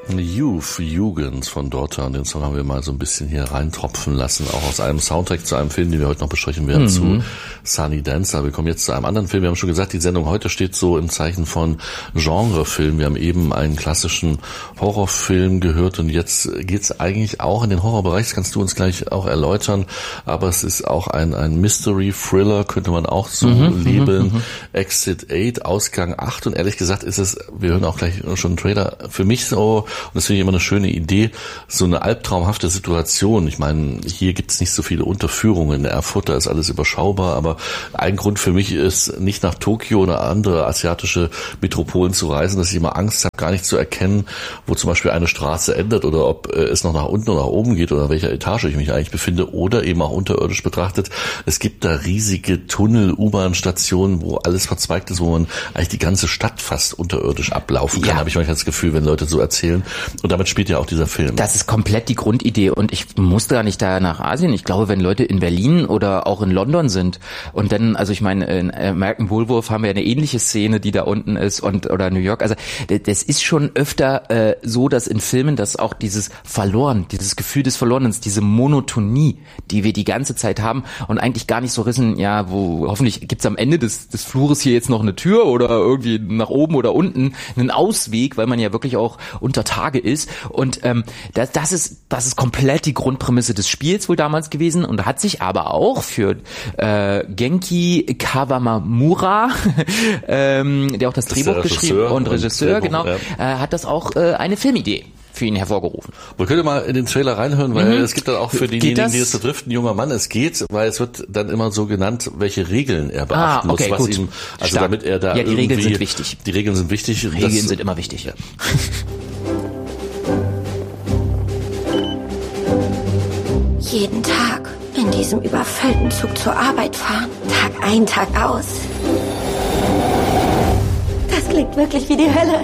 Jugend von Dorta, den Song haben wir mal so ein bisschen hier reintropfen lassen, auch aus einem Soundtrack zu einem Film, den wir heute noch besprechen werden, zu Sunny Dancer. Wir kommen jetzt zu einem anderen Film. Wir haben schon gesagt, die Sendung heute steht so im Zeichen von Genrefilm. Wir haben eben einen klassischen Horrorfilm gehört und jetzt geht's eigentlich auch in den Horrorbereich, das kannst du uns gleich auch erläutern, aber es ist auch ein Mystery-Thriller, könnte man auch so labeln. Exit 8, Ausgang 8 und ehrlich gesagt ist es, wir hören auch gleich schon einen Trailer, für mich so. Und das finde ich immer eine schöne Idee, so eine albtraumhafte Situation. Ich meine, hier gibt es nicht so viele Unterführungen. In Erfurt, da ist alles überschaubar, aber ein Grund für mich ist, nicht nach Tokio oder andere asiatische Metropolen zu reisen, dass ich immer Angst habe, gar nicht zu erkennen, wo zum Beispiel eine Straße endet oder ob es noch nach unten oder nach oben geht oder welcher Etage ich mich eigentlich befinde oder eben auch unterirdisch betrachtet. Es gibt da riesige Tunnel, U-Bahn-Stationen, wo alles verzweigt ist, wo man eigentlich die ganze Stadt fast unterirdisch ablaufen kann, habe ich manchmal das Gefühl, wenn Leute so erzählen. Und damit spielt ja auch dieser Film. Das ist komplett die Grundidee und ich muss gar nicht da nach Asien. Ich glaube, wenn Leute in Berlin oder auch in London sind und dann, also ich meine, in American Werewolf haben wir eine ähnliche Szene, die da unten ist oder New York. Also das ist schon öfter so, dass in Filmen, dass auch dieses dieses Gefühl des Verlorenens, diese Monotonie, die wir die ganze Zeit haben und eigentlich gar nicht so wissen, ja, wo hoffentlich gibt's am Ende des Flures hier jetzt noch eine Tür oder irgendwie nach oben oder unten einen Ausweg, weil man ja wirklich auch unter Tage ist und das ist komplett die Grundprämisse des Spiels wohl damals gewesen und hat sich aber auch für Genki Kawamura, der auch das Drehbuch geschrieben und Regisseur, genau, hat das auch eine Filmidee für ihn hervorgerufen. Wir können mal in den Trailer reinhören, weil es gibt dann auch für diejenigen, die es betrifft, ein junger Mann, es geht, weil es wird dann immer so genannt, welche Regeln er beachten muss, was ihm, also stark. Damit er da die Regeln sind wichtig. Die Regeln sind wichtig. Regeln sind immer wichtig. Ja. Jeden Tag in diesem überfüllten Zug zur Arbeit fahren. Tag ein, Tag aus. Das klingt wirklich wie die Hölle.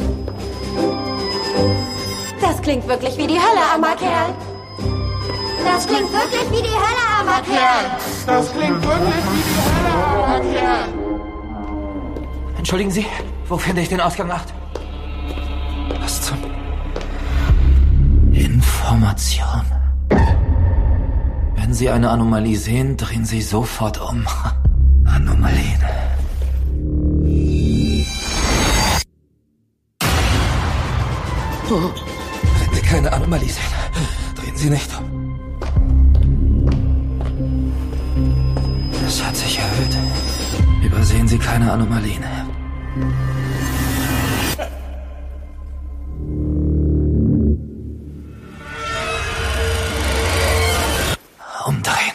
Das klingt wirklich wie die Hölle, armer Kerl. Das klingt wirklich wie die Hölle, armer Kerl. Das klingt wirklich wie die Hölle, armer Kerl. Entschuldigen Sie, wo finde ich den Ausgang 8? Was zum... Information. Wenn Sie eine Anomalie sehen, drehen Sie sofort um. Anomalien. Wenn wir keine Anomalie sehen, drehen Sie nicht um. Es hat sich erhöht. Übersehen Sie keine Anomalien. Umdrehen.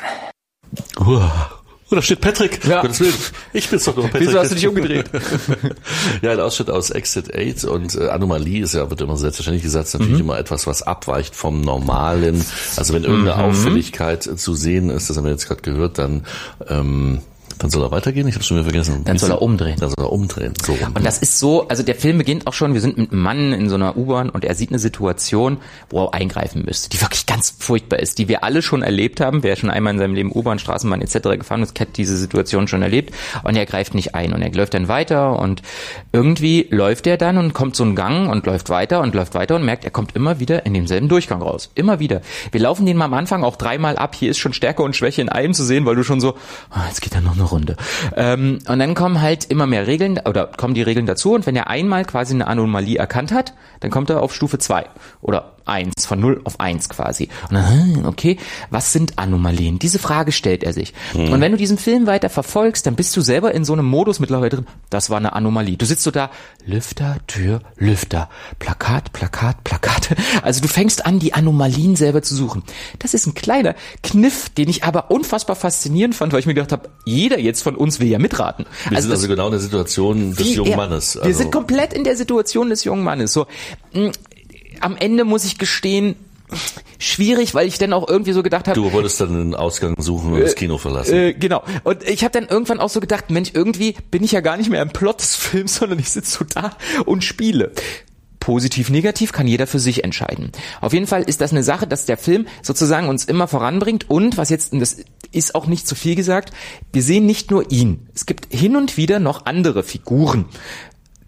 Da steht Patrick. Ja. Gottes Willen. Ich bin's doch nur, Patrick. Wieso hast du dich umgedreht? Ja, ein Ausschnitt aus Exit 8 und Anomalie ist ja, wird immer selbstverständlich gesagt, natürlich immer etwas, was abweicht vom Normalen. Also wenn irgendeine Auffälligkeit zu sehen ist, das haben wir jetzt gerade gehört, dann soll er weitergehen? Ich habe schon wieder vergessen. Dann soll er umdrehen. Dann soll er umdrehen. So rum. Und das ist so, also der Film beginnt auch schon, wir sind mit einem Mann in so einer U-Bahn und er sieht eine Situation, wo er eingreifen müsste, die wirklich ganz furchtbar ist, die wir alle schon erlebt haben. Wer schon einmal in seinem Leben U-Bahn, Straßenbahn etc. gefahren ist, hat diese Situation schon erlebt und er greift nicht ein und er läuft dann weiter und irgendwie läuft er dann und kommt so ein Gang und läuft weiter und merkt, er kommt immer wieder in demselben Durchgang raus. Immer wieder. Wir laufen den mal am Anfang auch 3-mal ab. Hier ist schon Stärke und Schwäche in einem zu sehen, weil du schon so, jetzt geht dann noch eine Runde. Und dann kommen halt immer mehr Regeln oder kommen die Regeln dazu und wenn er einmal quasi eine Anomalie erkannt hat, dann kommt er auf Stufe 2 oder 1, von 0 auf 1 quasi. Und dann, okay, was sind Anomalien? Diese Frage stellt er sich. Und wenn du diesen Film weiter verfolgst, dann bist du selber in so einem Modus mittlerweile drin, das war eine Anomalie. Du sitzt so da, Lüfter, Tür, Lüfter, Plakat. Also du fängst an, die Anomalien selber zu suchen. Das ist ein kleiner Kniff, den ich aber unfassbar faszinierend fand, weil ich mir gedacht habe, jeder jetzt von uns will ja mitraten. Wir sind also genau in der Situation des jungen Mannes. Wir sind komplett in der Situation des jungen Mannes. So, am Ende muss ich gestehen, schwierig, weil ich dann auch irgendwie so gedacht habe... Du wolltest dann einen Ausgang suchen und das Kino verlassen. Genau. Und ich habe dann irgendwann auch so gedacht, Mensch, irgendwie bin ich ja gar nicht mehr im Plot des Films, sondern ich sitze so da und spiele. Positiv, negativ kann jeder für sich entscheiden. Auf jeden Fall ist das eine Sache, dass der Film sozusagen uns immer voranbringt und was jetzt, und das ist auch nicht zu viel gesagt, wir sehen nicht nur ihn. Es gibt hin und wieder noch andere Figuren,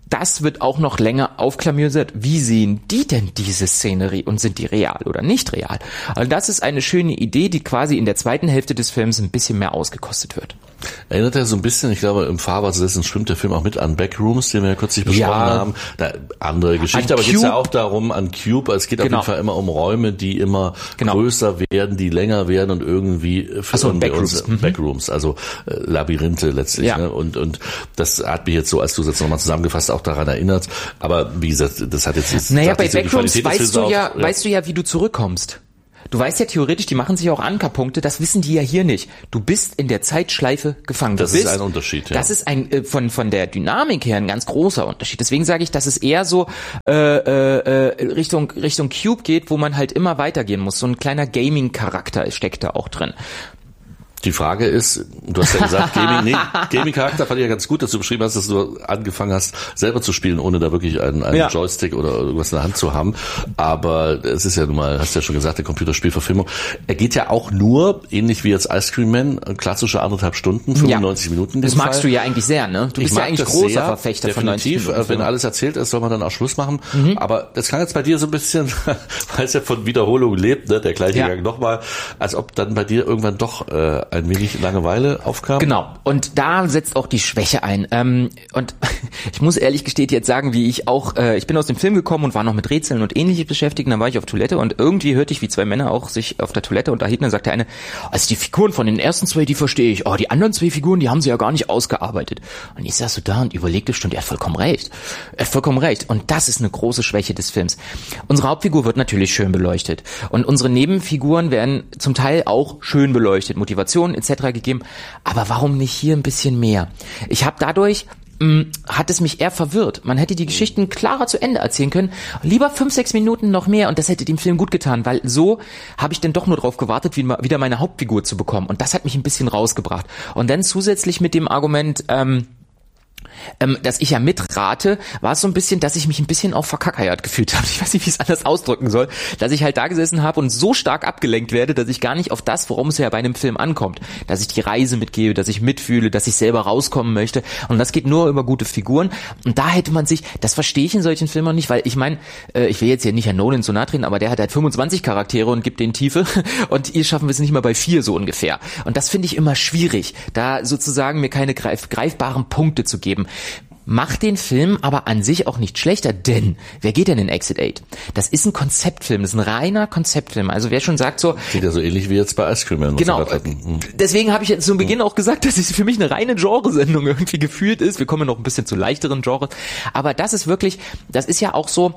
das wird auch noch länger aufklamüsert. Wie sehen die denn diese Szenerie und sind die real oder nicht real? Also das ist eine schöne Idee, die quasi in der zweiten Hälfte des Films ein bisschen mehr ausgekostet wird. Erinnert er so ein bisschen, ich glaube, im Fahrwasser dessen schwimmt der Film auch mit an Backrooms, den wir ja kürzlich besprochen haben. Da, andere Geschichte, aber geht es ja auch darum, an Cube, es geht auf jeden Fall immer um Räume, die immer größer werden, die länger werden und irgendwie Backrooms, also Labyrinthe letztlich. Ja. Ne? Und das hat mich jetzt so, als du jetzt nochmal zusammengefasst, auch daran erinnert. Aber wie gesagt, das hat jetzt... Naja, bei Backrooms weißt du ja, wie du zurückkommst. Du weißt ja theoretisch, die machen sich auch Ankerpunkte, das wissen die ja hier nicht. Du bist in der Zeitschleife gefangen. Das ist ein Unterschied, ja. Das ist von der Dynamik her ein ganz großer Unterschied. Deswegen sage ich, dass es eher so Richtung Cube geht, wo man halt immer weitergehen muss. So ein kleiner Gaming-Charakter steckt da auch drin. Die Frage ist, du hast ja gesagt, Gaming-Charakter fand ich ja ganz gut, dass du beschrieben hast, dass du angefangen hast, selber zu spielen, ohne da wirklich einen Joystick oder irgendwas in der Hand zu haben. Aber es ist ja nun mal, hast ja schon gesagt, eine Computerspielverfilmung. Er geht ja auch nur, ähnlich wie jetzt Ice Cream Man, klassische 1,5 Stunden, 95 Minuten. Das magst du ja eigentlich sehr, ne? Du bist ja eigentlich großer Verfechter von 90 Minuten. Wenn alles erzählt ist, soll man dann auch Schluss machen. Aber das kann jetzt bei dir so ein bisschen, weil es ja von Wiederholung lebt, ne, der gleiche Gang nochmal, als ob dann bei dir irgendwann doch ein wenig Langeweile aufkam. Genau. Und da setzt auch die Schwäche ein. Und ich muss ehrlich gesteht jetzt sagen, wie ich auch, ich bin aus dem Film gekommen und war noch mit Rätseln und Ähnliches beschäftigt. Und dann war ich auf Toilette und irgendwie hörte ich, wie zwei Männer auch sich auf der Toilette unterhielten. Dann sagte eine, also die Figuren von den ersten zwei, die verstehe ich. Oh, die anderen zwei Figuren, die haben sie ja gar nicht ausgearbeitet. Und ich saß so da und überlegte, stimmt, er hat vollkommen recht. Er hat vollkommen recht. Und das ist eine große Schwäche des Films. Unsere Hauptfigur wird natürlich schön beleuchtet. Und unsere Nebenfiguren werden zum Teil auch schön beleuchtet. Motivation etc. gegeben. Aber warum nicht hier ein bisschen mehr? Ich habe dadurch hat es mich eher verwirrt. Man hätte die Geschichten klarer zu Ende erzählen können. Lieber 5-6 Minuten noch mehr und das hätte dem Film gut getan, weil so habe ich dann doch nur drauf gewartet, wieder meine Hauptfigur zu bekommen. Und das hat mich ein bisschen rausgebracht. Und dann zusätzlich mit dem Argument, dass ich ja mitrate, war es so ein bisschen, dass ich mich ein bisschen auch verkackeiert gefühlt habe. Ich weiß nicht, wie ich es anders ausdrücken soll. Dass ich halt da gesessen habe und so stark abgelenkt werde, dass ich gar nicht auf das, worum es ja bei einem Film ankommt. Dass ich die Reise mitgebe, dass ich mitfühle, dass ich selber rauskommen möchte. Und das geht nur über gute Figuren. Und da hätte man sich, das verstehe ich in solchen Filmen nicht, weil ich meine, ich will jetzt hier nicht Herrn Nolan zu nahe treten, aber der hat halt 25 Charaktere und gibt denen Tiefe. Und ihr schaffen es nicht mal bei 4 so ungefähr. Und das finde ich immer schwierig, da sozusagen mir keine greifbaren Punkte zu geben. Macht den Film aber an sich auch nicht schlechter, denn wer geht denn in Exit 8? Das ist ein Konzeptfilm, das ist ein reiner Konzeptfilm. Also wer schon sagt so... Geht ja so ähnlich wie jetzt bei Ice Cream Man. Genau, deswegen habe ich jetzt zu Beginn auch gesagt, dass es für mich eine reine Genresendung irgendwie gefühlt ist. Wir kommen noch ein bisschen zu leichteren Genres. Aber das ist wirklich, das ist ja auch so,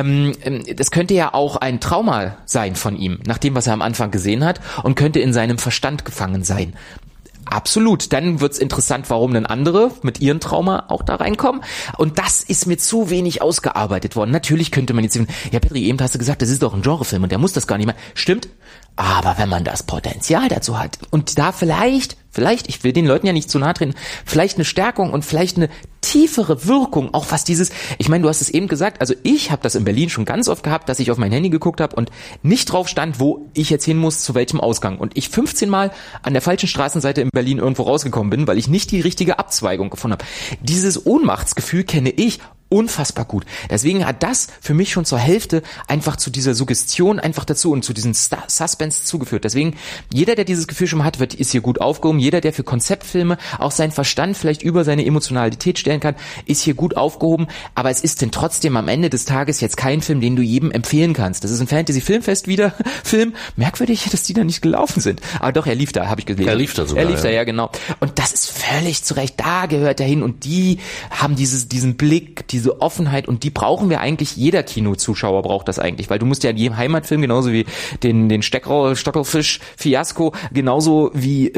das könnte ja auch ein Trauma sein von ihm, nach dem, was er am Anfang gesehen hat und könnte in seinem Verstand gefangen sein. Absolut. Dann wird's interessant, warum denn andere mit ihren Trauma auch da reinkommen. Und das ist mir zu wenig ausgearbeitet worden. Natürlich könnte man jetzt sagen, ja Petri, eben hast du gesagt, das ist doch ein Genrefilm und der muss das gar nicht mehr. Stimmt. Aber wenn man das Potenzial dazu hat und da vielleicht, ich will den Leuten ja nicht zu nahe treten, vielleicht eine Stärkung und vielleicht eine tiefere Wirkung, auch was dieses, ich meine, du hast es eben gesagt, also ich habe das in Berlin schon ganz oft gehabt, dass ich auf mein Handy geguckt habe und nicht drauf stand, wo ich jetzt hin muss, zu welchem Ausgang. Und ich 15 Mal an der falschen Straßenseite in Berlin irgendwo rausgekommen bin, weil ich nicht die richtige Abzweigung gefunden habe. Dieses Ohnmachtsgefühl kenne ich unfassbar gut. Deswegen hat das für mich schon zur Hälfte einfach zu dieser Suggestion einfach dazu und zu diesem Suspense zugeführt. Deswegen, jeder, der dieses Gefühl schon mal hat, ist hier gut aufgehoben. Jeder, der für Konzeptfilme auch seinen Verstand vielleicht über seine Emotionalität stellen kann, ist hier gut aufgehoben. Aber es ist denn trotzdem am Ende des Tages jetzt kein Film, den du jedem empfehlen kannst. Das ist ein Fantasy-Filmfest wieder Film. Merkwürdig, dass die da nicht gelaufen sind. Aber doch, er lief da, habe ich gelesen. Er lief da sogar. Er lief da, ja genau. Und das ist völlig zu Recht. Da gehört er hin. Und die haben diesen Blick, diese Offenheit, und die brauchen wir eigentlich, jeder Kinozuschauer braucht das eigentlich, weil du musst ja in jedem Heimatfilm, genauso wie den Stockelfisch-Fiasko, genauso wie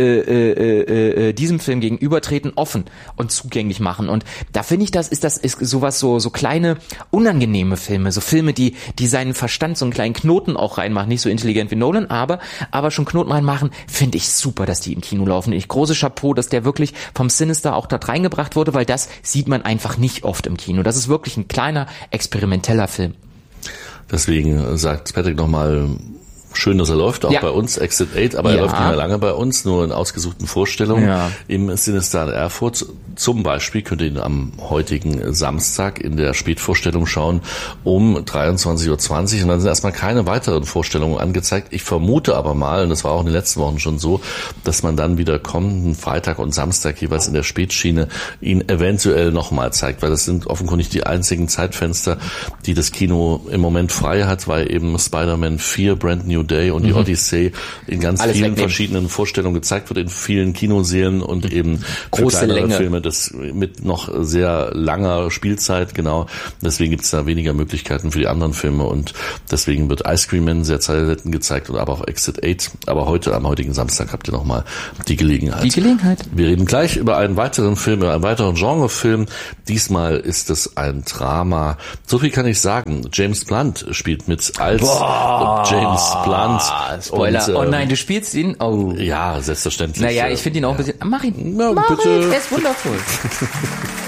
diesem Film gegenübertreten, offen und zugänglich machen. Und da finde ich, ist sowas so kleine, unangenehme Filme, so Filme, die seinen Verstand so einen kleinen Knoten auch reinmachen, nicht so intelligent wie Nolan, aber schon Knoten reinmachen, finde ich super, dass die im Kino laufen. Große Chapeau, dass der wirklich vom Sinister auch dort reingebracht wurde, weil das sieht man einfach nicht oft im Kino. Das ist wirklich ein kleiner, experimenteller Film. Deswegen sagt Patrick nochmal, schön, dass er läuft, auch Ja. bei uns, Exit 8, aber er Ja. läuft nicht mehr lange bei uns, nur in ausgesuchten Vorstellungen Ja. im Cinestar in Erfurt. Zum Beispiel könnt ihr ihn am heutigen Samstag in der Spätvorstellung schauen um 23:20 Uhr und dann sind erstmal keine weiteren Vorstellungen angezeigt. Ich vermute aber mal, und das war auch in den letzten Wochen schon so, dass man dann wieder kommenden Freitag und Samstag jeweils in der Spätschiene ihn eventuell nochmal zeigt, weil das sind offenkundig die einzigen Zeitfenster, die das Kino im Moment frei hat, weil eben Spider-Man 4, Brand New Day und die Odyssey in ganz Alles vielen wegnehmen. verschiedenen Vorstellungen gezeigt wird, in vielen Kinosälen und eben für Große kleinere Länge. Filme das mit noch sehr langer Spielzeit, genau. Deswegen gibt es da weniger Möglichkeiten für die anderen Filme und deswegen wird Ice Cream Man sehr selten gezeigt und aber auch Exit 8. Aber heute, am heutigen Samstag, habt ihr nochmal die Gelegenheit. Wir reden gleich über einen weiteren Film, über einen weiteren Genrefilm. Diesmal ist es ein Drama. So viel kann ich sagen. James Blunt spielt mit als James Blunt. Spoiler. Und, Oh nein, du spielst ihn? Oh. Ja, selbstverständlich. Naja, ich finde ihn auch ein bisschen... Mach ihn. Na, Mach bitte. ihn. Er ist wundervoll.